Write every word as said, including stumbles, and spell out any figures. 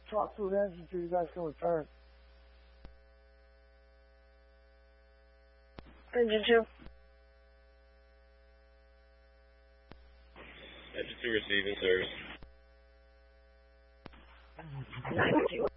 Talk to the engine till you guys can return. Engine two. Engine two receiving service. nine two.